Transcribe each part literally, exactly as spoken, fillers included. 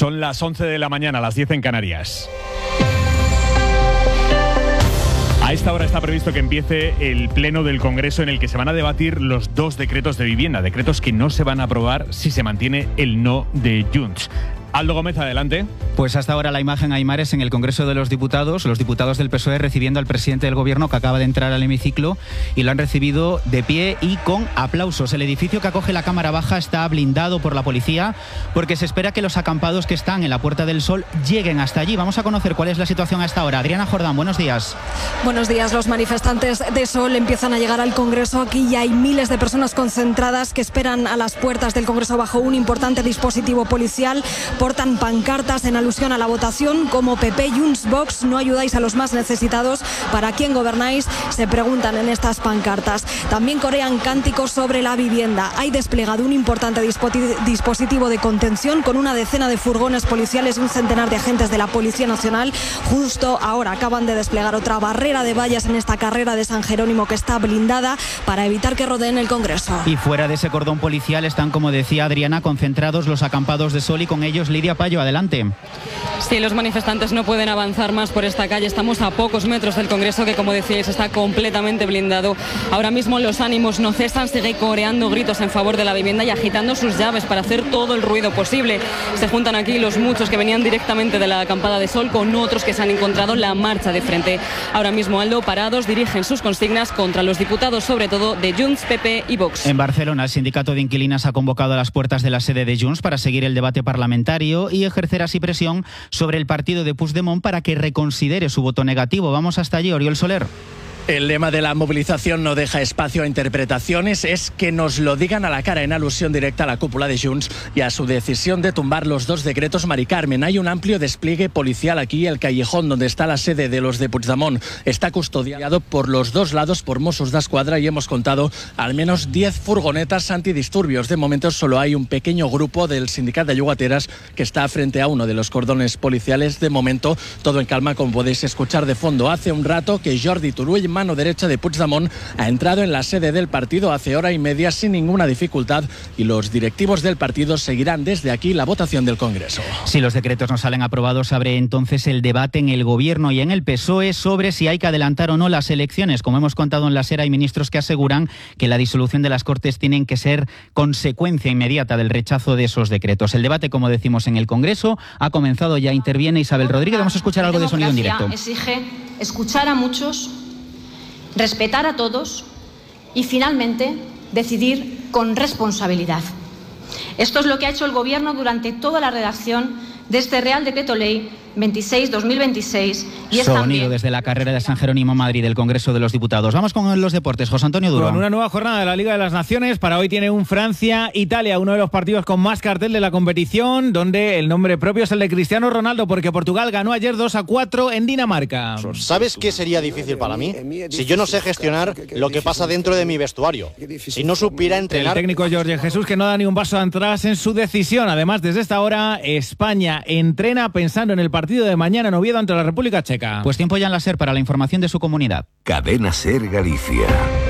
Son las once de la mañana, las diez en Canarias. A esta hora está previsto que empiece el pleno del Congreso en el que se van a debatir los dos decretos de vivienda, decretos que no se van a aprobar si se mantiene el no de Junts. Aldo Gómez, adelante. Pues hasta ahora la imagen, Aimar, es en el Congreso de los Diputados, los diputados del P S O E recibiendo al presidente del Gobierno que acaba de entrar al hemiciclo y lo han recibido de pie y con aplausos. El edificio que acoge la Cámara Baja está blindado por la policía porque se espera que los acampados que están en la Puerta del Sol lleguen hasta allí. Vamos a conocer cuál es la situación a esta hora. Adriana Jordán, buenos días. Buenos días. Los manifestantes de Sol empiezan a llegar al Congreso. Aquí ya hay miles de personas concentradas que esperan a las puertas del Congreso bajo un importante dispositivo policial. Portan pancartas en alusión a la votación como P P, Junts, Vox, no ayudáis a los más necesitados, ¿para quién gobernáis?, se preguntan en estas pancartas. También corean cánticos sobre la vivienda. Hay desplegado un importante dispositivo de contención con una decena de furgones policiales y un centenar de agentes de la Policía Nacional. Justo ahora acaban de desplegar otra barrera de vallas en esta carrera de San Jerónimo que está blindada para evitar que rodeen el Congreso. Y fuera de ese cordón policial están, como decía Adriana, concentrados los acampados de Sol y con ellos Lidia Payo. Adelante. Sí, los manifestantes no pueden avanzar más por esta calle. Estamos a pocos metros del Congreso que, como decíais, está completamente blindado. Ahora mismo los ánimos no cesan, sigue coreando gritos en favor de la vivienda y agitando sus llaves para hacer todo el ruido posible. Se juntan aquí los muchos que venían directamente de la acampada de Sol con otros que se han encontrado la marcha de frente. Ahora mismo, Aldo, parados, dirigen sus consignas contra los diputados, sobre todo de Junts, P P y Vox. En Barcelona, el sindicato de inquilinas ha convocado a las puertas de la sede de Junts para seguir el debate parlamentario y ejercer así presión sobre el partido de Puigdemont para que reconsidere su voto negativo. Vamos hasta allí, Oriol Soler. El lema de la movilización no deja espacio a interpretaciones, es que nos lo digan a la cara, en alusión directa a la cúpula de Junts y a su decisión de tumbar los dos decretos Mari Carmen. Hay un amplio despliegue policial aquí. El callejón donde está la sede de los de Puigdemont está custodiado por los dos lados por Mossos d'Esquadra y hemos contado al menos diez furgonetas antidisturbios. De momento solo hay un pequeño grupo del sindicato de Llogateras que está frente a uno de los cordones policiales. De momento todo en calma, como podéis escuchar de fondo. Hace un rato que Jordi Turull, mano derecha de Puigdemont, ha entrado en la sede del partido hace hora y media sin ninguna dificultad y los directivos del partido seguirán desde aquí la votación del Congreso. Si los decretos no salen aprobados, abre entonces el debate en el Gobierno y en el P S O E sobre si hay que adelantar o no las elecciones. Como hemos contado en la SER, hay ministros que aseguran que la disolución de las Cortes tienen que ser consecuencia inmediata del rechazo de esos decretos. El debate, como decimos, en el Congreso ha comenzado ya. Interviene Isabel Rodríguez. Vamos a escuchar algo de sonido en directo. Exige escuchar a muchos, respetar a todos y finalmente decidir con responsabilidad. Esto es lo que ha hecho el Gobierno durante toda la redacción de este Real Decreto Ley veintiséis barra dos mil veintiséis. Y es Sonido también desde la carrera de San Jerónimo, Madrid, del Congreso de los Diputados. Vamos con los deportes. José Antonio Duro. Con una nueva jornada de la Liga de las Naciones. Para hoy tiene un Francia-Italia, uno de los partidos con más cartel de la competición, donde el nombre propio es el de Cristiano Ronaldo, porque Portugal ganó ayer dos a cuatro en Dinamarca. ¿Sabes qué sería difícil para mí? Si yo no sé gestionar lo que pasa dentro de mi vestuario. Si no supiera entrenar. El técnico Jorge Jesús, que no da ni un paso atrás en su decisión. Además, desde esta hora, España entrena pensando en el partido de mañana en Oviedo ante la República Checa. Pues tiempo ya en la SER para la información de su comunidad. Cadena SER Galicia.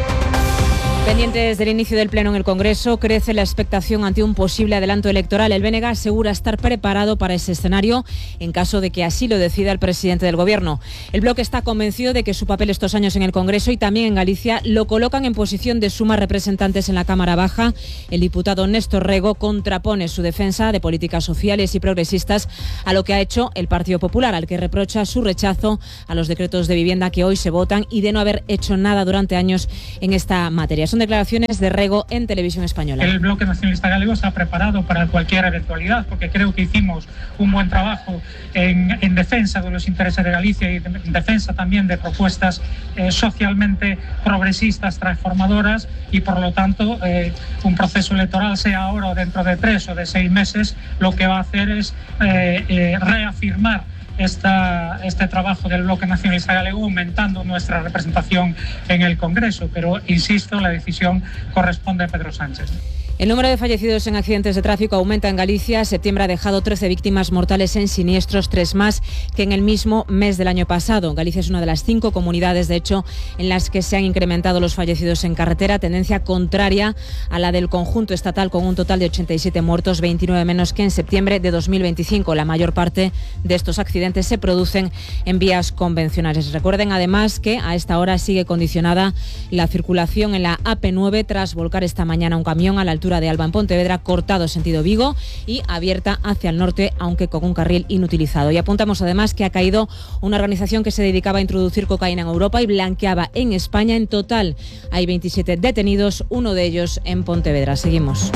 Pendientes del inicio del pleno en el Congreso, crece la expectación ante un posible adelanto electoral. El B N G asegura estar preparado para ese escenario en caso de que así lo decida el presidente del Gobierno. El bloque está convencido de que su papel estos años en el Congreso y también en Galicia lo colocan en posición de sumar representantes en la Cámara Baja. El diputado Néstor Rego contrapone su defensa de políticas sociales y progresistas a lo que ha hecho el Partido Popular, al que reprocha su rechazo a los decretos de vivienda que hoy se votan y de no haber hecho nada durante años en esta materia. Son declaraciones de Rego en Televisión Española. El Bloque Nacionalista Galego está preparado para cualquier eventualidad, porque creo que hicimos un buen trabajo en, en defensa de los intereses de Galicia y de, en defensa también de propuestas eh, socialmente progresistas, transformadoras, y por lo tanto eh, un proceso electoral, sea ahora o dentro de tres o de seis meses, lo que va a hacer es eh, eh, reafirmar Esta, este trabajo del Bloque Nacionalista Galego, aumentando nuestra representación en el Congreso. Pero, insisto, la decisión corresponde a Pedro Sánchez. El número de fallecidos en accidentes de tráfico aumenta en Galicia. Septiembre ha dejado trece víctimas mortales en siniestros, tres más que en el mismo mes del año pasado. Galicia es una de las cinco comunidades, de hecho, en las que se han incrementado los fallecidos en carretera, tendencia contraria a la del conjunto estatal, con un total de ochenta y siete muertos, veintinueve menos que en septiembre de dos mil veinticinco. La mayor parte de estos accidentes se producen en vías convencionales. Recuerden además que a esta hora sigue condicionada la circulación en la A P nueve tras volcar esta mañana un camión a la altura de Alba en Pontevedra, cortado sentido Vigo y abierta hacia el norte, aunque con un carril inutilizado. Y apuntamos además que ha caído una organización que se dedicaba a introducir cocaína en Europa y blanqueaba en España. En total hay veintisiete detenidos, uno de ellos en Pontevedra. Seguimos.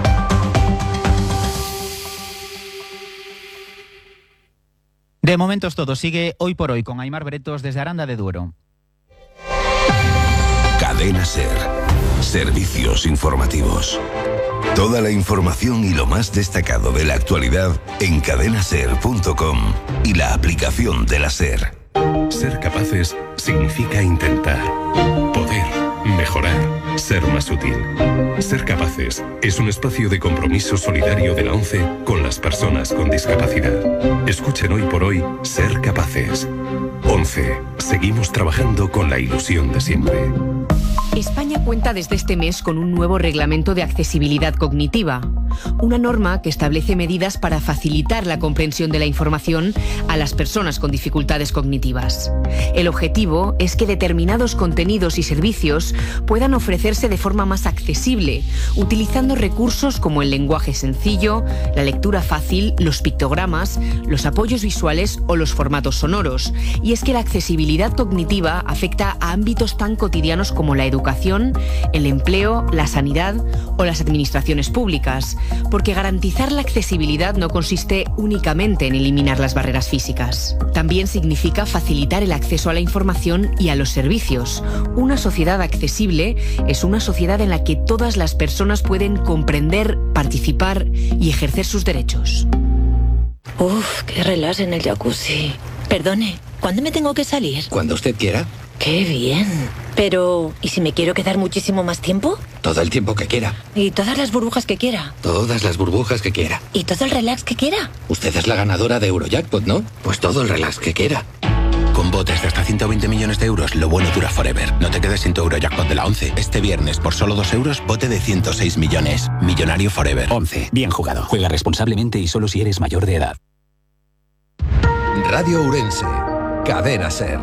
De momento es todo. Sigue Hoy por Hoy con Aimar Bretos desde Aranda de Duero. Cadena SER. Servicios informativos. Toda la información y lo más destacado de la actualidad en cadena ser punto com y la aplicación de la SER. Ser capaces significa intentar, poder, mejorar, ser más útil. Ser capaces es un espacio de compromiso solidario de la ONCE con las personas con discapacidad. Escuchen Hoy por Hoy Ser Capaces. ONCE. Seguimos trabajando con la ilusión de siempre. España cuenta desde este mes con un nuevo reglamento de accesibilidad cognitiva, una norma que establece medidas para facilitar la comprensión de la información a las personas con dificultades cognitivas. El objetivo es que determinados contenidos y servicios puedan ofrecerse de forma más accesible, utilizando recursos como el lenguaje sencillo, la lectura fácil, los pictogramas, los apoyos visuales o los formatos sonoros. Y es que la accesibilidad cognitiva afecta a ámbitos tan cotidianos como la educación, el empleo, la sanidad o las administraciones públicas, porque garantizar la accesibilidad no consiste únicamente en eliminar las barreras físicas. También significa facilitar el acceso a la información y a los servicios. Una sociedad accesible es una sociedad en la que todas las personas pueden comprender, participar y ejercer sus derechos. Uf, qué relax en el jacuzzi. Perdone, ¿cuándo me tengo que salir? Cuando usted quiera. ¡Qué bien! Pero, ¿y si me quiero quedar muchísimo más tiempo? Todo el tiempo que quiera. ¿Y todas las burbujas que quiera? Todas las burbujas que quiera. ¿Y todo el relax que quiera? Usted es la ganadora de Eurojackpot, ¿no? Pues todo el relax que quiera. Con botes de hasta ciento veinte millones de euros, lo bueno dura forever. No te quedes sin tu Eurojackpot de la ONCE. Este viernes, por solo dos euros, bote de ciento seis millones. Millonario forever. ONCE. Bien jugado. Juega responsablemente y solo si eres mayor de edad. Radio Ourense. Cadena SER.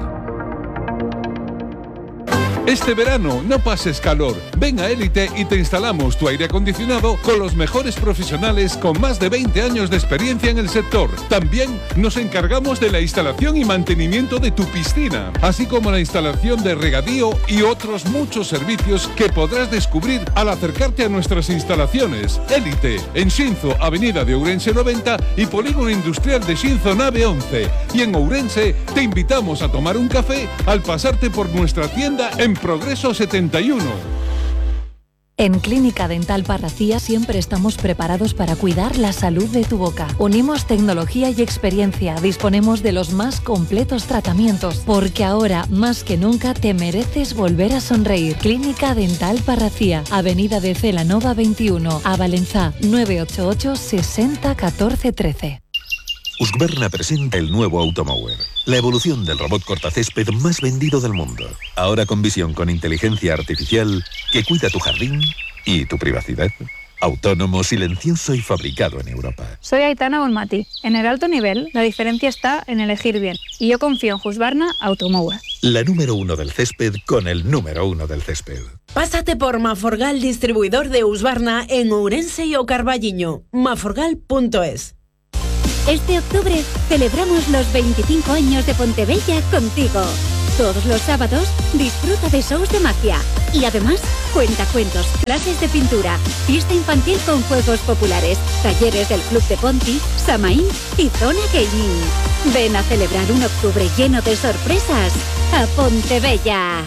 Este verano no pases calor. Ven a Élite y te instalamos tu aire acondicionado con los mejores profesionales con más de veinte años de experiencia en el sector. También nos encargamos de la instalación y mantenimiento de tu piscina, así como la instalación de regadío y otros muchos servicios que podrás descubrir al acercarte a nuestras instalaciones. Élite, en Xinzo, Avenida de Ourense noventa y Polígono Industrial de Xinzo, nave once. Y en Ourense te invitamos a tomar un café al pasarte por nuestra tienda en Progreso setenta y uno. En Clínica Dental Parracía siempre estamos preparados para cuidar la salud de tu boca. Unimos tecnología y experiencia, disponemos de los más completos tratamientos, porque ahora, más que nunca, te mereces volver a sonreír. Clínica Dental Parracía, Avenida de Celanova veintiuno, a Valenzá, nueve ocho ocho, sesenta, catorce, trece. Husqvarna presenta el nuevo Automower, la evolución del robot cortacésped más vendido del mundo. Ahora con visión con inteligencia artificial que cuida tu jardín y tu privacidad. Autónomo, silencioso y fabricado en Europa. Soy Aitana Bonmati. En el alto nivel, la diferencia está en elegir bien. Y yo confío en Husqvarna Automower. La número uno del césped con el número uno del césped. Pásate por Maforgal, distribuidor de Husqvarna en Ourense y O Carballiño. maforgal punto es. Este octubre celebramos los veinticinco años de Pontebella contigo. Todos los sábados disfruta de shows de magia y además cuentacuentos, clases de pintura, fiesta infantil con juegos populares, talleres del Club de Ponti, Samaín y Zona Gaming. Ven a celebrar un octubre lleno de sorpresas a Pontebella.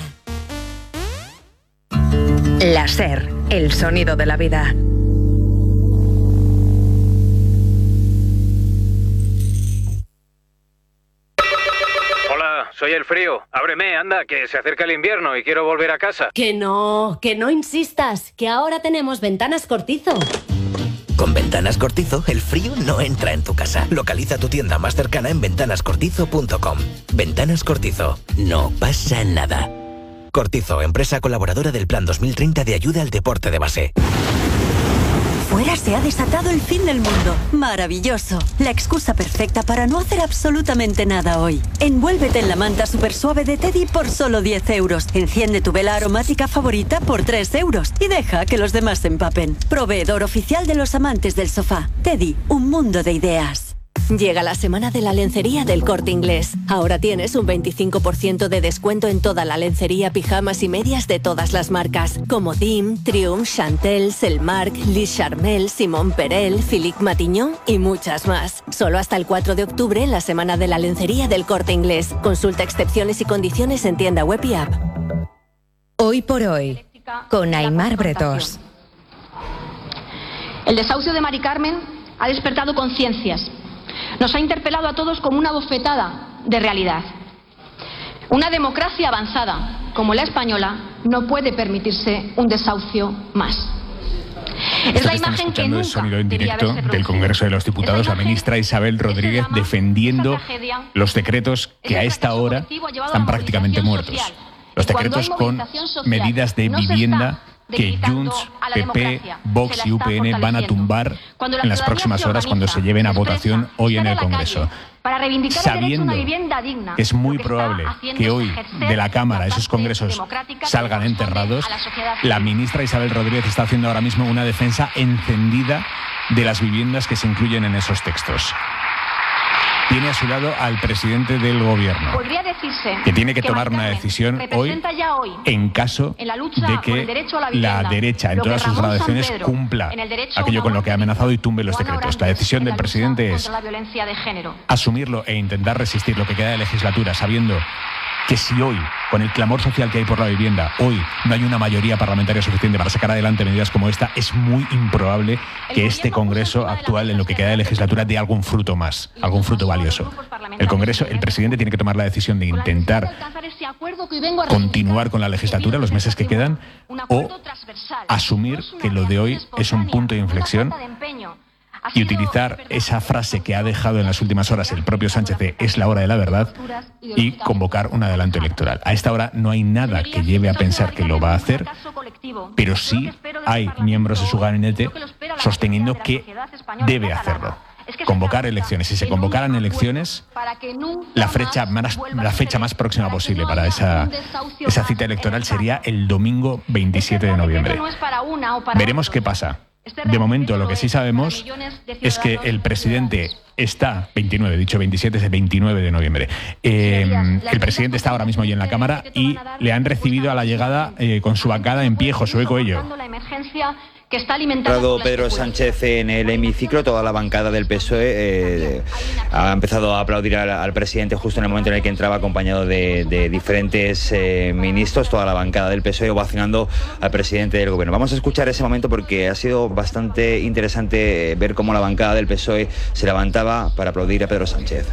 La SER, el sonido de la vida. Soy Oye, el frío, ábreme, anda, que se acerca el invierno y quiero volver a casa. Que no, que no insistas, que ahora tenemos Ventanas Cortizo. Con Ventanas Cortizo, el frío no entra en tu casa. Localiza tu tienda más cercana en ventanas cortizo punto com. Ventanas Cortizo, no pasa nada. Cortizo, empresa colaboradora del Plan dos mil treinta de ayuda al deporte de base. Fuera se ha desatado el fin del mundo. Maravilloso. La excusa perfecta para no hacer absolutamente nada hoy. Envuélvete en la manta super suave de Teddy por solo diez euros. Enciende tu vela aromática favorita por tres euros. Y deja que los demás se empapen. Proveedor oficial de los amantes del sofá. Teddy, un mundo de ideas. Llega la semana de la lencería del Corte Inglés. Ahora tienes un veinticinco por ciento de descuento en toda la lencería, pijamas y medias de todas las marcas, como Dim, Triumph, Chantel, Selmark, Lis Charmel, Simon Perel, Philippe Matignon y muchas más. Solo hasta el cuatro de octubre en la semana de la lencería del Corte Inglés. Consulta excepciones y condiciones en tienda web y app. Hoy por hoy, con Aimar Bretos. El desahucio de Mari Carmen ha despertado conciencias. Nos ha interpelado a todos como una bofetada de realidad. Una democracia avanzada, como la española, no puede permitirse un desahucio más. Es la imagen que nunca el sonido en directo del Congreso de los Diputados, la ministra Isabel Rodríguez defendiendo los decretos que a esta hora están prácticamente muertos. Los decretos con medidas de vivienda que Junts, P P, Vox y U P N van a tumbar en las próximas horas cuando se lleven a votación hoy en el Congreso. Sabiendo que es muy probable que hoy de la Cámara esos congresos salgan enterrados, la ministra Isabel Rodríguez está haciendo ahora mismo una defensa encendida de las viviendas que se incluyen en esos textos. Tiene a su lado al presidente del gobierno, que tiene que tomar una decisión hoy en caso de que la derecha en todas sus gradaciones cumpla aquello con lo que ha amenazado y tumbe los decretos. La decisión del presidente es asumirlo e intentar resistir lo que queda de legislatura, sabiendo que si hoy, con el clamor social que hay por la vivienda, hoy no hay una mayoría parlamentaria suficiente para sacar adelante medidas como esta, es muy improbable que este Congreso actual, en lo que queda de legislatura, dé algún fruto más, algún fruto valioso. El Congreso, el presidente tiene que tomar la decisión de intentar continuar con la legislatura los meses que quedan o asumir que lo de hoy es un punto de inflexión y utilizar esa frase que ha dejado en las últimas horas el propio Sánchez de "es la hora de la verdad" y convocar un adelanto electoral. A esta hora no hay nada que lleve a pensar que lo va a hacer, pero sí hay miembros de su gabinete sosteniendo que debe hacerlo. Convocar elecciones. Si se convocaran elecciones, la fecha más, la fecha más próxima posible para esa, esa cita electoral sería el domingo veintisiete de noviembre. Veremos qué pasa. De momento, lo que sí sabemos es que el presidente está, veintinueve, dicho veintisiete, es el veintinueve de noviembre. Eh, el presidente está ahora mismo allí en la Cámara y le han recibido a la llegada eh, con su bancada en pie, Josué Coello. Que está alimentado Pedro Sánchez en el hemiciclo, toda la bancada del P S O E eh, ha empezado a aplaudir al, al presidente justo en el momento en el que entraba, acompañado de, de diferentes eh, ministros. Toda la bancada del P S O E ovacionando al presidente del gobierno. Vamos a escuchar ese momento porque ha sido bastante interesante ver cómo la bancada del P S O E se levantaba para aplaudir a Pedro Sánchez.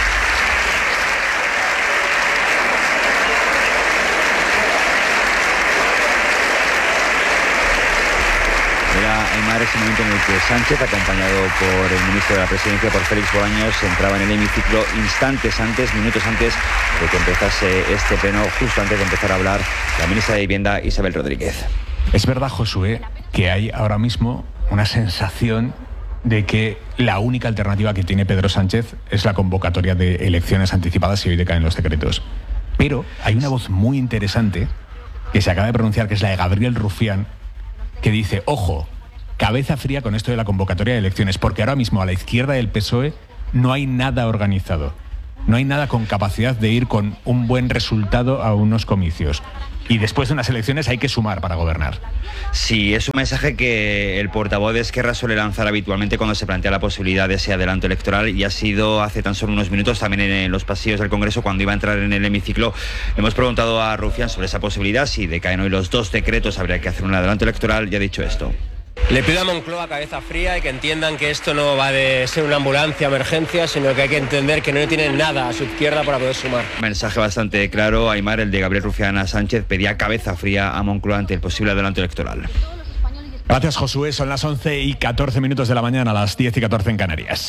Ese momento en el que Sánchez, acompañado por el ministro de la Presidencia, por Félix Bolaños, entraba en el hemiciclo instantes antes, minutos antes de que empezase este pleno, justo antes de empezar a hablar la ministra de Vivienda, Isabel Rodríguez. Es verdad, Josué, que hay ahora mismo una sensación de que la única alternativa que tiene Pedro Sánchez es la convocatoria de elecciones anticipadas si hoy decaen los decretos. Pero hay una voz muy interesante que se acaba de pronunciar, que es la de Gabriel Rufián, que dice, ojo, cabeza fría con esto de la convocatoria de elecciones, porque ahora mismo a la izquierda del P S O E no hay nada organizado. No hay nada con capacidad de ir con un buen resultado a unos comicios. Y después de unas elecciones hay que sumar para gobernar. Sí, es un mensaje que el portavoz de Esquerra suele lanzar habitualmente cuando se plantea la posibilidad de ese adelanto electoral, y ha sido hace tan solo unos minutos también en los pasillos del Congreso cuando iba a entrar en el hemiciclo. Hemos preguntado a Rufián sobre esa posibilidad, si decaen hoy los dos decretos habría que hacer un adelanto electoral, y ha dicho esto. Le pido a Moncloa cabeza fría y que entiendan que esto no va de ser una ambulancia, emergencia, sino que hay que entender que no tienen nada a su izquierda para poder sumar. Mensaje bastante claro, Aimar, el de Gabriel Rufián Sánchez, pedía cabeza fría a Moncloa ante el posible adelanto electoral. Gracias, Josué. Son las once y catorce minutos de la mañana, a las diez y catorce en Canarias.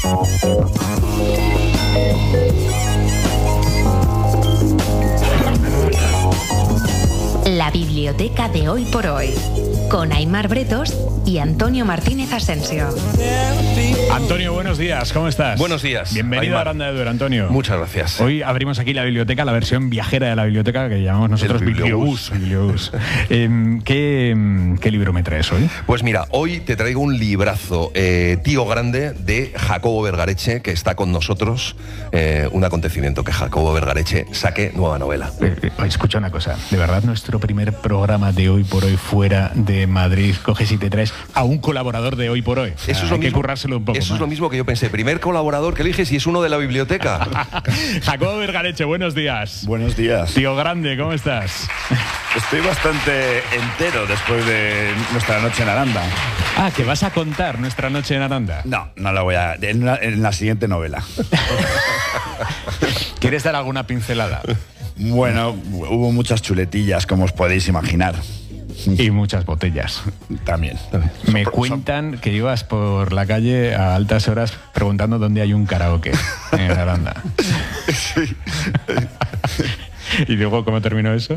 La biblioteca de Hoy por Hoy, con Aimar Bretos y Antonio Martínez Asensio. Antonio, buenos días, ¿cómo estás? Buenos días. Bienvenido Aimar. a Aranda de Duero, Antonio. Muchas gracias. Hoy abrimos aquí la biblioteca, la versión viajera de la biblioteca que llamamos nosotros El Bibliobús. Bibliobús. eh, ¿qué, ¿Qué libro me traes hoy? Pues mira, hoy te traigo un librazo, eh, Tío Grande, de Jacobo Vergareche, que está con nosotros. Eh, un acontecimiento, que Jacobo Vergareche saque nueva novela. Eh, eh, escucha una cosa, de verdad nuestro primer programa de Hoy por Hoy fuera de Madrid, coges y te traes a un colaborador de Hoy por Hoy. O sea, eso es lo hay mismo, que currárselo un poco Eso más. es lo mismo que yo pensé. Primer colaborador que eliges y es uno de la biblioteca. Jacobo Vergareche, buenos días. Buenos días. Tío Grande, ¿cómo estás? Estoy bastante entero después de nuestra noche en Aranda. Ah, ¿que vas a contar nuestra noche en Aranda? No, no la voy a... En la, en la siguiente novela. ¿Quieres dar alguna pincelada? Bueno, hubo muchas chuletillas, como os podéis imaginar. Y muchas botellas. También. Me cuentan que ibas por la calle a altas horas preguntando dónde hay un karaoke en Aranda. Sí. ¿Y luego cómo terminó eso?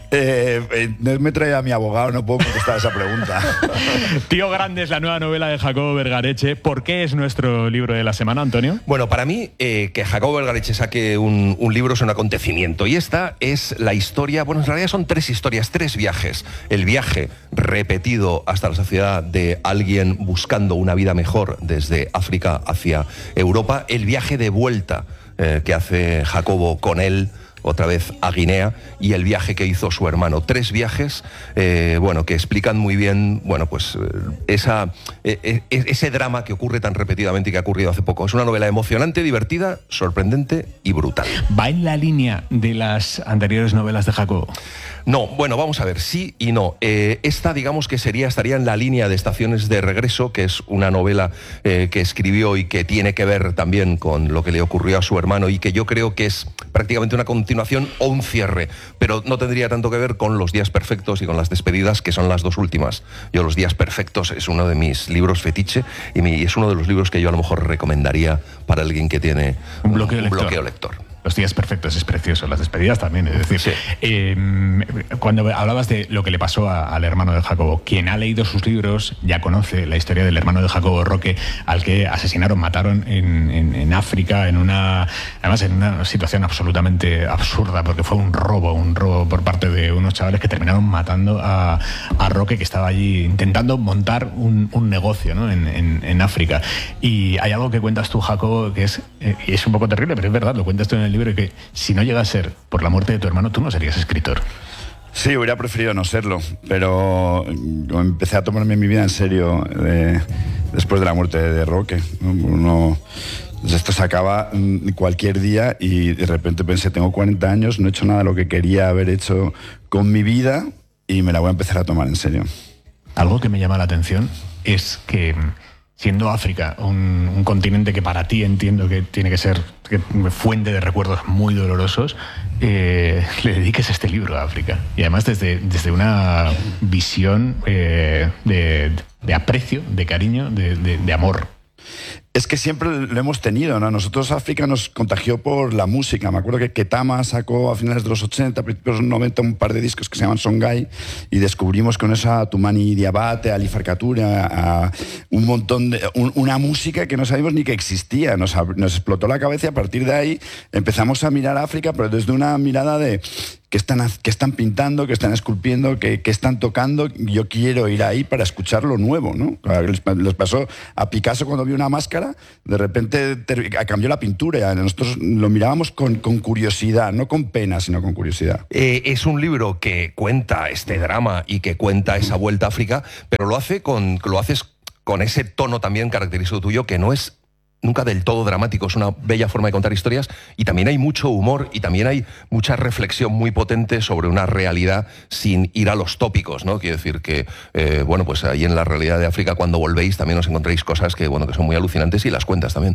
Eh, eh, no me trae a mi abogado, no puedo contestar esa pregunta. Tío Grande es la nueva novela de Jacobo Vergareche. ¿Por qué es nuestro libro de la semana, Antonio? Bueno, para mí, eh, que Jacobo Vergareche saque un, un libro es un acontecimiento. Y esta es la historia, bueno, en realidad son tres historias, tres viajes. El viaje repetido hasta la saciedad de alguien buscando una vida mejor desde África hacia Europa. El viaje de vuelta eh, que hace Jacobo con él, otra vez a Guinea, y el viaje que hizo su hermano. Tres viajes, eh, bueno, que explican muy bien, bueno, pues esa, eh, ese drama que ocurre tan repetidamente y que ha ocurrido hace poco. Es una novela emocionante, divertida, sorprendente y brutal. ¿Va en la línea de las anteriores novelas de Jacobo? No, bueno, vamos a ver, sí y no. Eh, esta, digamos que sería, estaría en la línea de Estaciones de Regreso, que es una novela eh, que escribió y que tiene que ver también con lo que le ocurrió a su hermano y que yo creo que es prácticamente una continuación o un cierre, pero no tendría tanto que ver con Los días perfectos y con Las despedidas, que son las dos últimas. Yo Los días perfectos es uno de mis libros fetiche y, mi, y es uno de los libros que yo a lo mejor recomendaría para alguien que tiene un bloqueo, un, lector. Un bloqueo lector. Los días perfectos es precioso, las despedidas también, es decir, sí. eh, cuando hablabas de lo que le pasó a, al hermano de Jacobo, quien ha leído sus libros ya conoce la historia del hermano de Jacobo Roque, al que asesinaron, mataron en, en, en África, en una, además en una situación absolutamente absurda, porque fue un robo, un robo por parte de unos chavales que terminaron matando a, a Roque, que estaba allí intentando montar un, un negocio, ¿no? en, en, en África. Y hay algo que cuentas tú, Jacobo, que es, eh, es un poco terrible, pero es verdad, lo cuentas tú en el libro, que si no llega a ser por la muerte de tu hermano, tú no serías escritor. Sí, hubiera preferido no serlo, pero empecé a tomarme mi vida en serio eh, después de la muerte de Roque. Uno, esto se acaba cualquier día y de repente pensé, tengo cuarenta años, no he hecho nada de lo que quería haber hecho con mi vida y me la voy a empezar a tomar en serio. Algo que me llama la atención es que, siendo África un, un continente que para ti entiendo que tiene que ser que, fuente de recuerdos muy dolorosos, eh, le dediques este libro a África. Y además desde, desde una visión eh, de, de aprecio, de cariño, de, de, de amor. Es que siempre lo hemos tenido, ¿no? Nosotros África nos contagió por la música. Me acuerdo que Ketama sacó a finales de los ochenta, a principios de los noventa, un par de discos que se llaman Songhai y descubrimos con esa a Tumani Diabate, a Ali Farkature, a, a un montón de... Un, una música que no sabíamos ni que existía. Nos, nos explotó la cabeza y a partir de ahí empezamos a mirar a África, pero desde una mirada de... ¿Qué están, qué están pintando, qué están esculpiendo, qué, qué están tocando? Yo quiero ir ahí para escuchar lo nuevo, ¿no? Les, les pasó a Picasso cuando vio una máscara, de repente ter, cambió la pintura. Nosotros lo mirábamos con, con curiosidad, no con pena, sino con curiosidad. Eh, es un libro que cuenta este drama y que cuenta esa vuelta a África, pero lo hace con, lo haces con ese tono también característico tuyo, que no es nunca del todo dramático, es una bella forma de contar historias, y también hay mucho humor y también hay mucha reflexión muy potente sobre una realidad sin ir a los tópicos, ¿no? Quiero decir que, eh, bueno, pues ahí en la realidad de África, cuando volvéis, también os encontréis cosas que, bueno, que son muy alucinantes, y las cuentas también.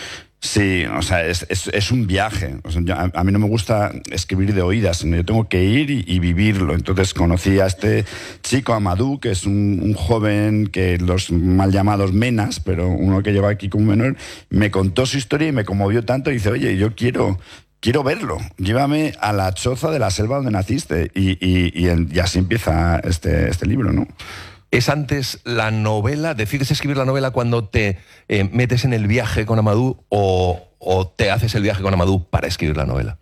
Sí, o sea, es, es, es un viaje. O sea, yo, a, a mí no me gusta escribir de oídas, sino yo tengo que ir y, y vivirlo. Entonces conocí a este chico, Amadou, que es un, un joven que los mal llamados menas, pero uno que lleva aquí como menor, me contó su historia y me conmovió tanto y dice, oye, yo quiero... Quiero verlo, llévame a la choza de la selva donde naciste. Y, y, y, y así empieza este, este libro, ¿no? ¿Es antes la novela? ¿Decides escribir la novela cuando te eh, metes en el viaje con Amadou o, o te haces el viaje con Amadou para escribir la novela?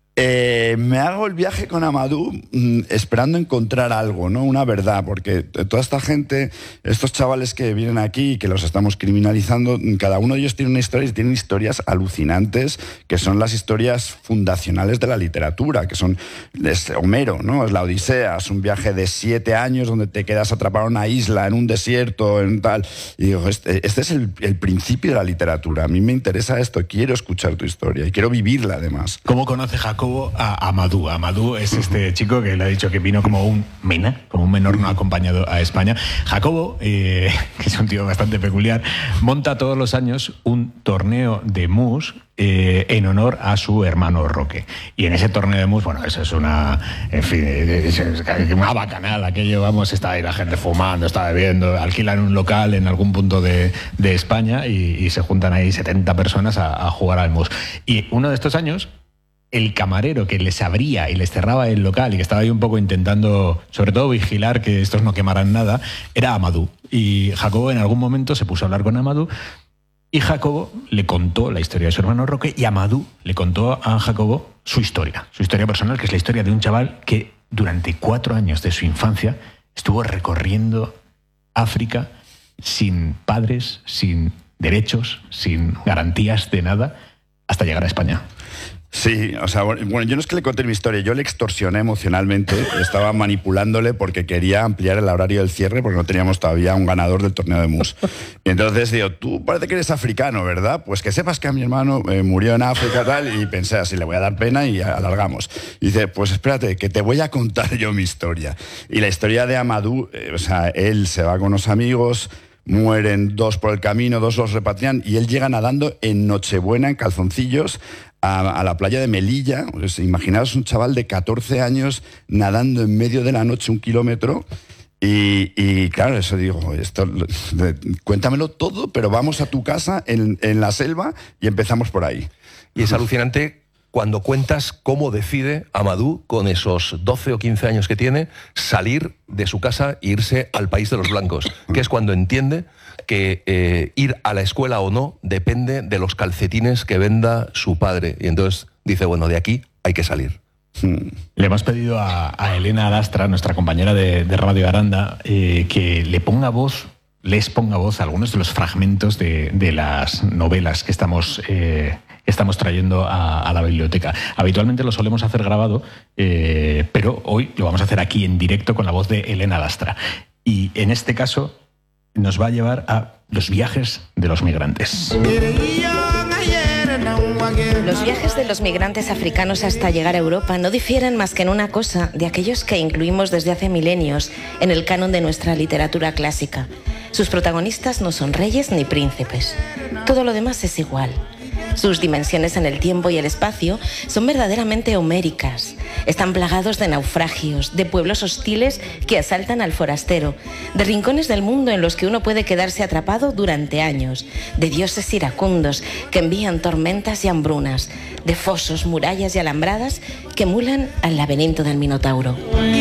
Eh, me hago el viaje con Amadou mmm, esperando encontrar algo, ¿no? Una verdad, porque toda esta gente, estos chavales que vienen aquí y que los estamos criminalizando, cada uno de ellos tiene una historia y tienen historias alucinantes, que son las historias fundacionales de la literatura, que son es Homero, ¿no? Es la Odisea, es un viaje de siete años donde te quedas atrapado en una isla, en un desierto, en tal. Y digo, este, este es el, el principio de la literatura. A mí me interesa esto, quiero escuchar tu historia y quiero vivirla además. ¿Cómo conoce Jacobo a Amadou? Amadou es este chico que le ha dicho que vino como un mena, como un menor no acompañado a España. Jacobo, eh, que es un tío bastante peculiar, monta todos los años un torneo de mus eh, en honor a su hermano Roque. Y en ese torneo de mus, bueno, eso es una, en fin, es una bacanada. Aquello, vamos, está ahí la gente fumando, está bebiendo, alquilan un local en algún punto de, de España y, y se juntan ahí setenta personas a, a jugar al mus. Y uno de estos años, el camarero que les abría y les cerraba el local y que estaba ahí un poco intentando, sobre todo, vigilar que estos no quemaran nada, era Amadou. Y Jacobo en algún momento se puso a hablar con Amadou y Jacobo le contó la historia de su hermano Roque y Amadou le contó a Jacobo su historia, su historia personal, que es la historia de un chaval que durante cuatro años de su infancia estuvo recorriendo África sin padres, sin derechos, sin garantías de nada, hasta llegar a España. Sí, o sea, bueno, yo no es que le conté mi historia, yo le extorsioné emocionalmente, estaba manipulándole porque quería ampliar el horario del cierre porque no teníamos todavía un ganador del torneo de mus. Y entonces digo, tú parece que eres africano, ¿verdad? Pues que sepas que a mi hermano eh, murió en África tal, y pensé así, le voy a dar pena y alargamos. Y dice, pues espérate, que te voy a contar yo mi historia. Y la historia de Amadou, eh, o sea, él se va con unos amigos, mueren dos por el camino, dos los repatrian y él llega nadando en Nochebuena en calzoncillos a, a la playa de Melilla. Pues, imaginaos un chaval de catorce años nadando en medio de la noche un kilómetro y, y claro, eso digo, esto, cuéntamelo todo, pero vamos a tu casa en, en la selva y empezamos por ahí. Y es alucinante cuando cuentas cómo decide Amadou, con esos doce o quince años que tiene, salir de su casa e irse al país de los blancos, que es cuando entiende que eh, ir a la escuela o no depende de los calcetines que venda su padre. Y entonces dice, bueno, de aquí hay que salir. Le hemos pedido a, a Elena Lastra, nuestra compañera de, de Radio Aranda, eh, que le ponga voz, les ponga voz a algunos de los fragmentos de, de las novelas que estamos... Eh, estamos trayendo a, a la biblioteca. Habitualmente lo solemos hacer grabado, eh, pero hoy lo vamos a hacer aquí en directo con la voz de Elena Lastra. Y en este caso nos va a llevar a los viajes de los migrantes. Los viajes de los migrantes africanos hasta llegar a Europa no difieren más que en una cosa de aquellos que incluimos desde hace milenios en el canon de nuestra literatura clásica. Sus protagonistas no son reyes ni príncipes. Todo lo demás es igual. Sus dimensiones en el tiempo y el espacio son verdaderamente homéricas. Están plagados de naufragios, de pueblos hostiles que asaltan al forastero, de rincones del mundo en los que uno puede quedarse atrapado durante años, de dioses iracundos que envían tormentas y hambrunas, de fosos, murallas y alambradas que emulan al laberinto del Minotauro.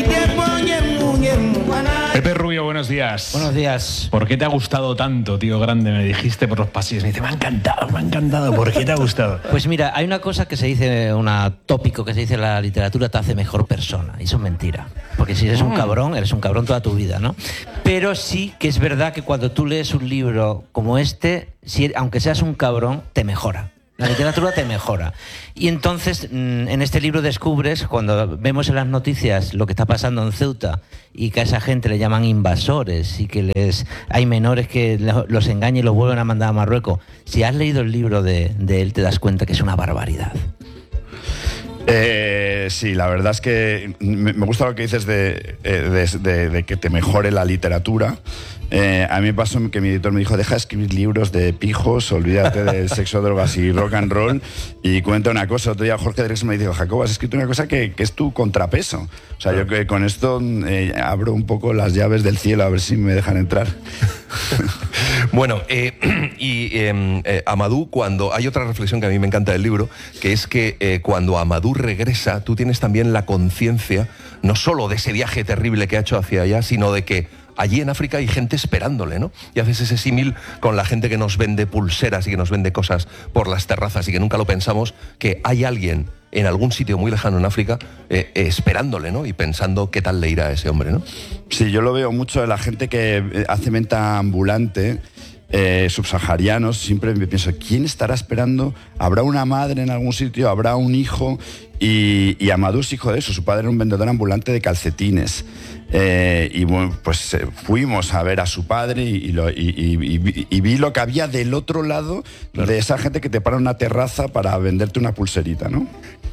Pepe Rubio, buenos días. Buenos días. ¿Por qué te ha gustado tanto, tío grande? Me dijiste por los pasillos. Me dice, me ha encantado, me ha encantado. ¿Por qué te ha gustado? Pues mira, hay una cosa que se dice, un tópico que se dice en la literatura, te hace mejor persona. Y eso es mentira. Porque si eres un cabrón, eres un cabrón toda tu vida, ¿no? Pero sí que es verdad que cuando tú lees un libro como este, si, aunque seas un cabrón, te mejora. La literatura te mejora. Y entonces, en este libro descubres, cuando vemos en las noticias lo que está pasando en Ceuta y que a esa gente le llaman invasores y que les hay menores que los engañan y los vuelven a mandar a Marruecos. Si has leído el libro de, de él, te das cuenta que es una barbaridad. Eh, sí, la verdad es que me, me gusta lo que dices de, de, de, de que te mejore la literatura. Eh, a mí me pasó que mi editor me dijo, deja de escribir libros de pijos, olvídate de sexo, drogas y rock and roll, y cuenta una cosa. Otro día Jorge Drexler me dijo, Jacobo, has escrito una cosa que, que es tu contrapeso. O sea, yo que con esto eh, abro un poco las llaves del cielo a ver si me dejan entrar. Bueno, eh, y eh, eh, Amadou, cuando hay otra reflexión que a mí me encanta del libro, que es que eh, cuando Amadou regresa, tú tienes también la conciencia, no solo de ese viaje terrible que ha hecho hacia allá, sino de que allí en África hay gente esperándole, ¿no? Y haces ese símil con la gente que nos vende pulseras y que nos vende cosas por las terrazas y que nunca lo pensamos, que hay alguien en algún sitio muy lejano en África eh, eh, esperándole, ¿no? Y pensando qué tal le irá a ese hombre, ¿no? Sí, yo lo veo mucho de la gente que hace venta ambulante, eh, subsaharianos, siempre me pienso, ¿quién estará esperando? ¿Habrá una madre en algún sitio? ¿Habrá un hijo? Y, y Amadou es hijo de eso, su padre era un vendedor ambulante de calcetines. Eh, y bueno, pues eh, fuimos a ver a su padre y, y, lo, y, y, y vi lo que había del otro lado, claro, de esa gente que te para en una terraza para venderte una pulserita, ¿no?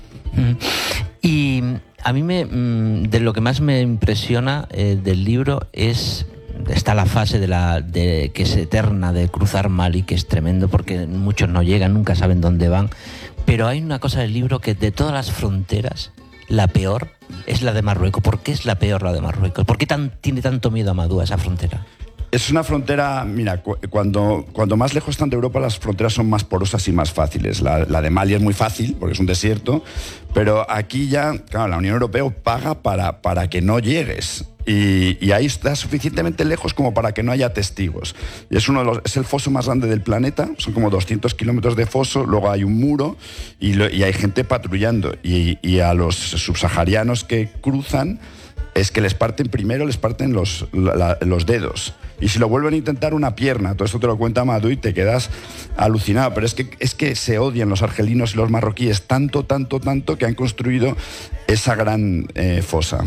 Y a mí me, de lo que más me impresiona eh, del libro es... Está la fase de la de, que es eterna de cruzar Mali, que es tremendo porque muchos no llegan, nunca saben dónde van. Pero hay una cosa del libro que de todas las fronteras, la peor es la de Marruecos. ¿Por qué es la peor la de Marruecos? ¿Por qué tan, tiene tanto miedo Amadou a esa frontera? Es una frontera, mira, cu cuando, cuando más lejos están de Europa, las fronteras son más porosas y más fáciles. La, la de Mali es muy fácil, porque es un desierto, pero aquí ya, claro, la Unión Europea paga para, para que no llegues. Y, y ahí está suficientemente lejos como para que no haya testigos. Y es, uno de los, es el foso más grande del planeta, son como doscientos kilómetros de foso, luego hay un muro y, lo, y hay gente patrullando. Y, y a los subsaharianos que cruzan es que les parten primero, les parten los, la, los dedos. Y si lo vuelven a intentar, una pierna. Todo esto te lo cuenta Amadou y te quedas alucinado. Pero es que, es que se odian los argelinos y los marroquíes tanto, tanto, tanto que han construido esa gran eh, fosa.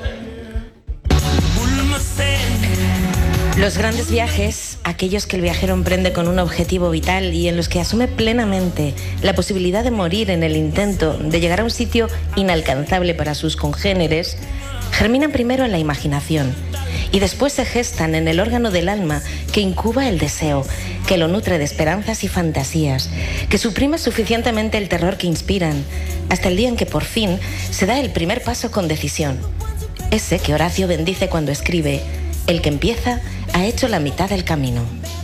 Los grandes viajes, aquellos que el viajero emprende con un objetivo vital y en los que asume plenamente la posibilidad de morir en el intento de llegar a un sitio inalcanzable para sus congéneres, germinan primero en la imaginación y después se gestan en el órgano del alma que incuba el deseo, que lo nutre de esperanzas y fantasías, que suprime suficientemente el terror que inspiran, hasta el día en que por fin se da el primer paso con decisión. Ese que Horacio bendice cuando escribe: el que empieza ha hecho la mitad del camino.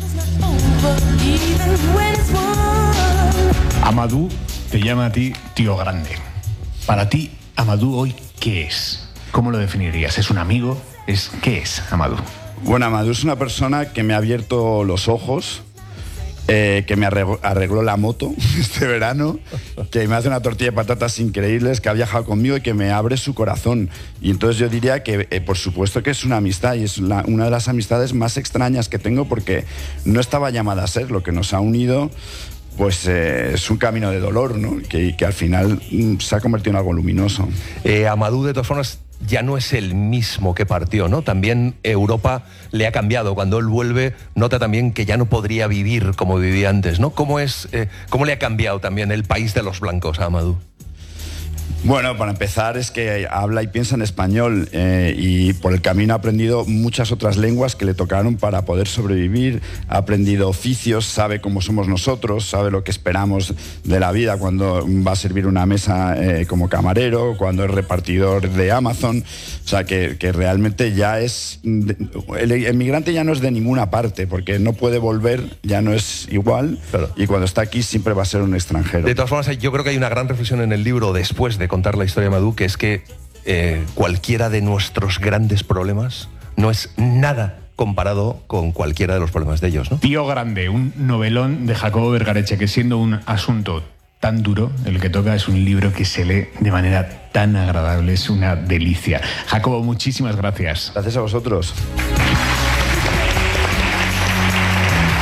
Amadou te llama a ti tío grande. Para ti, Amadou hoy, ¿qué es? ¿Cómo lo definirías? ¿Es un amigo? ¿Es, ¿Qué es Amadou? Bueno, Amadou es una persona que me ha abierto los ojos, eh, que me arregló, arregló la moto este verano, que me hace una tortilla de patatas increíbles, que ha viajado conmigo y que me abre su corazón. Y entonces yo diría que, eh, por supuesto que es una amistad, y es la, una de las amistades más extrañas que tengo, porque no estaba llamada a ser. Lo que nos ha unido, pues eh, es un camino de dolor, ¿no? Que, que al final mm, se ha convertido en algo luminoso. Eh, Amadou, de todas formas, ya no es el mismo que partió, ¿no? También Europa le ha cambiado. Cuando él vuelve, nota también que ya no podría vivir como vivía antes, ¿no? ¿Cómo es, eh, cómo le ha cambiado también el país de los blancos a Amadou? Bueno, para empezar es que habla y piensa en español eh, y por el camino ha aprendido muchas otras lenguas que le tocaron para poder sobrevivir, ha aprendido oficios, sabe cómo somos nosotros, sabe lo que esperamos de la vida cuando va a servir una mesa eh, como camarero, cuando es repartidor de Amazon, o sea que, que realmente ya es... El emigrante ya no es de ninguna parte porque no puede volver, ya no es igual, claro, y cuando está aquí siempre va a ser un extranjero. De todas formas, yo creo que hay una gran reflexión en el libro después de contar la historia de Amadou, que es que eh, cualquiera de nuestros grandes problemas no es nada comparado con cualquiera de los problemas de ellos, ¿no? Tío Grande, un novelón de Jacobo Vergareche, que siendo un asunto tan duro, el que toca es un libro que se lee de manera tan agradable, es una delicia. Jacobo, muchísimas gracias. Gracias a vosotros.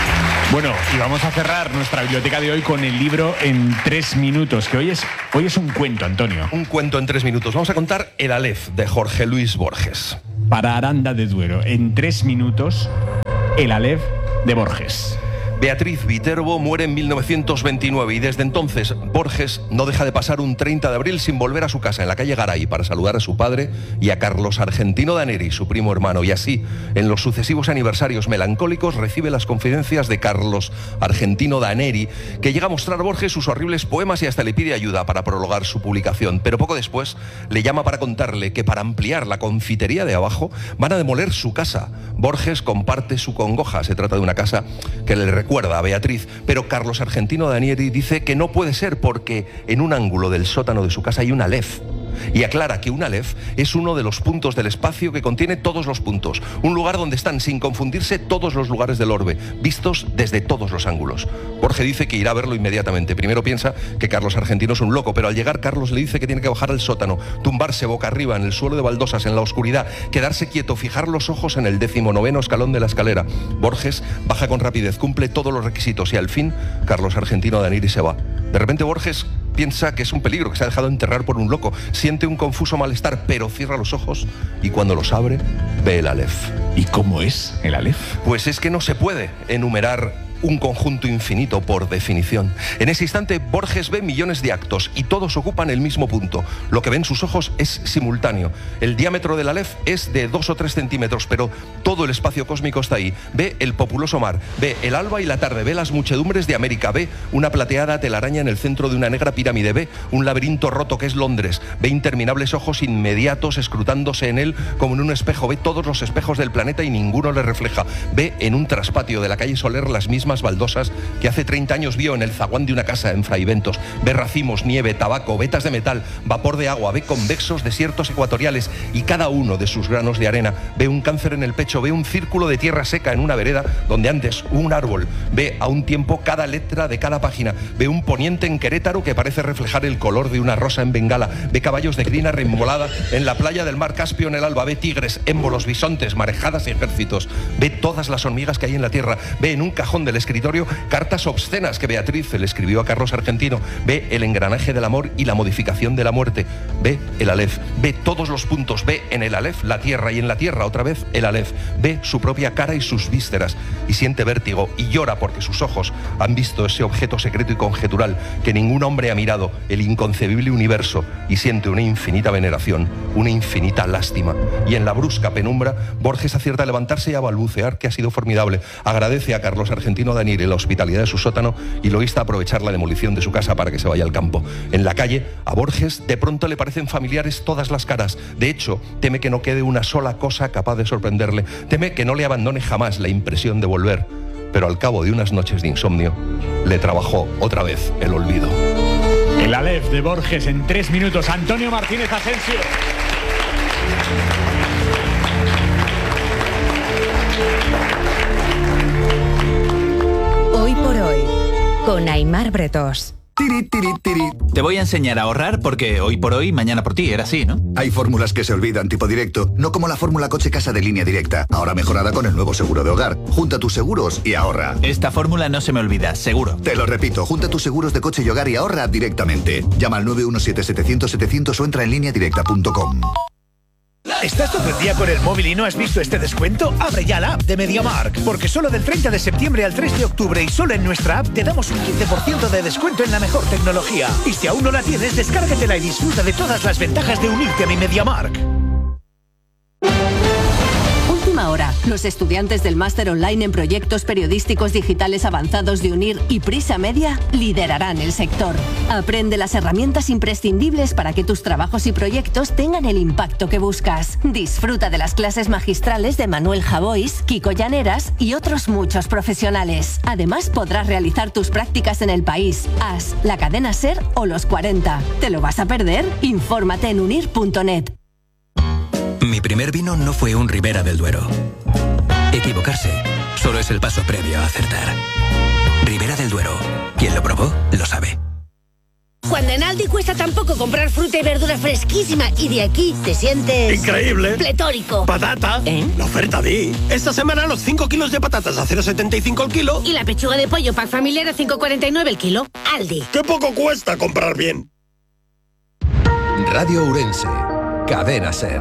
Bueno, y vamos a cerrar nuestra biblioteca de hoy con el libro en tres minutos, que hoy es, hoy es un cuento, Antonio. Un cuento en tres minutos. Vamos a contar El Aleph, de Jorge Luis Borges. Para Aranda de Duero, en tres minutos, El Aleph de Borges. Beatriz Viterbo muere en mil novecientos veintinueve y desde entonces Borges no deja de pasar un treinta de abril sin volver a su casa en la calle Garay para saludar a su padre y a Carlos Argentino Daneri, su primo hermano, y así en los sucesivos aniversarios melancólicos recibe las confidencias de Carlos Argentino Daneri, que llega a mostrar a Borges sus horribles poemas y hasta le pide ayuda para prologar su publicación, pero poco después le llama para contarle que para ampliar la confitería de abajo van a demoler su casa. Borges comparte su congoja, se trata de una casa que le recuerda a Beatriz, pero Carlos Argentino Daneri dice que no puede ser porque en un ángulo del sótano de su casa hay un Aleph. Y aclara que un Aleph es uno de los puntos del espacio que contiene todos los puntos, un lugar donde están sin confundirse todos los lugares del orbe, vistos desde todos los ángulos. Borges dice que irá a verlo inmediatamente. Primero piensa que Carlos Argentino es un loco, pero al llegar Carlos le dice que tiene que bajar al sótano, tumbarse boca arriba en el suelo de baldosas en la oscuridad, quedarse quieto, fijar los ojos en el decimonoveno escalón de la escalera. Borges baja con rapidez, cumple todos los requisitos y al fin Carlos Argentino Daneri se va. De repente Borges piensa que es un peligro, que se ha dejado enterrar por un loco, siente un confuso malestar, pero cierra los ojos y cuando los abre ve el Aleph. ¿Y cómo es el Aleph? Pues es que no se puede enumerar un conjunto infinito por definición. En ese instante Borges ve millones de actos y todos ocupan el mismo punto. Lo que ven sus ojos es simultáneo. El diámetro del Aleph es de dos o tres centímetros, pero todo el espacio cósmico está ahí. Ve el populoso mar, ve el alba y la tarde, ve las muchedumbres de América, ve una plateada telaraña en el centro de una negra pirámide, ve un laberinto roto que es Londres, ve interminables ojos inmediatos escrutándose en él como en un espejo, ve todos los espejos del planeta y ninguno le refleja, ve en un traspatio de la calle Soler las mismas más baldosas que hace treinta años vio en el zaguán de una casa en Fraiventos. Ve racimos, nieve, tabaco, vetas de metal, vapor de agua, ve convexos desiertos ecuatoriales y cada uno de sus granos de arena. Ve un cáncer en el pecho, ve un círculo de tierra seca en una vereda donde antes hubo un árbol. Ve a un tiempo cada letra de cada página. Ve un poniente en Querétaro que parece reflejar el color de una rosa en Bengala. Ve caballos de crina reembolada en la playa del mar Caspio en el alba. Ve tigres, émbolos, bisontes, marejadas y ejércitos. Ve todas las hormigas que hay en la tierra. Ve en un cajón del escritorio cartas obscenas que Beatriz le escribió a Carlos Argentino. Ve el engranaje del amor y la modificación de la muerte. Ve el Aleph, ve todos los puntos, ve en el Aleph la tierra y en la tierra otra vez el Aleph. Ve su propia cara y sus vísceras y siente vértigo y llora porque sus ojos han visto ese objeto secreto y conjetural que ningún hombre ha mirado, el inconcebible universo, y siente una infinita veneración, una infinita lástima. Y en la brusca penumbra Borges acierta a levantarse y a balbucear que ha sido formidable. Agradece a Carlos Argentino Daneri la hospitalidad de su sótano y lo insta a aprovechar la demolición de su casa para que se vaya al campo. En la calle, a Borges de pronto le parecen familiares todas las caras. De hecho, teme que no quede una sola cosa capaz de sorprenderle. Teme que no le abandone jamás la impresión de volver. Pero al cabo de unas noches de insomnio, le trabajó otra vez el olvido. El Aleph de Borges en tres minutos. Antonio Martínez Asensio. Hoy por hoy, con Aimar Bretos. Tiri, tiri, tiri. Te voy a enseñar a ahorrar porque hoy por hoy, mañana por ti, era así, ¿no? Hay fórmulas que se olvidan tipo directo, no como la fórmula coche-casa de Línea Directa, ahora mejorada con el nuevo seguro de hogar. Junta tus seguros y ahorra. Esta fórmula no se me olvida, seguro. Te lo repito, junta tus seguros de coche y hogar y ahorra directamente. Llama al nueve uno siete, setecientos, setecientos o entra en línea directa punto com. ¿Estás todo el día con el móvil y no has visto este descuento? Abre ya la app de MediaMarkt, porque solo del treinta de septiembre al tres de octubre y solo en nuestra app te damos un quince por ciento de descuento en la mejor tecnología. Y si aún no la tienes, descárgatela y disfruta de todas las ventajas de unirte a mi MediaMarkt. Última hora. Los estudiantes del máster online en proyectos periodísticos digitales avanzados de UNIR y Prisa Media liderarán el sector. Aprende las herramientas imprescindibles para que tus trabajos y proyectos tengan el impacto que buscas. Disfruta de las clases magistrales de Manuel Javois, Kiko Llaneras y otros muchos profesionales. Además, podrás realizar tus prácticas en el país, A S, la cadena SER o los cuarenta. ¿Te lo vas a perder? Infórmate en unir punto net. Mi primer vino no fue un Ribera del Duero. Equivocarse solo es el paso previo a acertar. Ribera del Duero. Quien lo probó, lo sabe. Cuando en Aldi cuesta tan poco comprar fruta y verdura fresquísima y de aquí te sientes... ¡Increíble! ¡Pletórico! ¡Patata! ¿Eh? La oferta di. Esta semana los cinco kilos de patatas a cero coma setenta y cinco el kilo. Y la pechuga de pollo pack familiar a cinco coma cuarenta y nueve el kilo. Aldi. ¡Qué poco cuesta comprar bien! Radio Ourense. Cadena SER.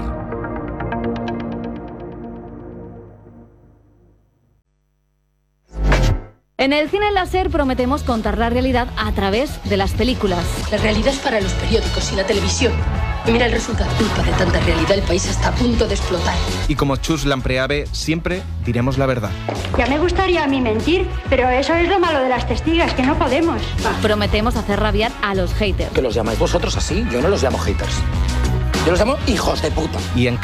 En el cine láser prometemos contar la realidad a través de las películas. La realidad es para los periódicos y la televisión. Y mira el resultado. Culpa de tanta realidad, el país está a punto de explotar. Y como Chus Lampreave, siempre diremos la verdad. Ya me gustaría a mí mentir, pero eso es lo malo de las testigas, que no podemos. Prometemos hacer rabiar a los haters. Que los llamáis vosotros así, yo no los llamo haters. Yo los llamo hijos de puta. Y en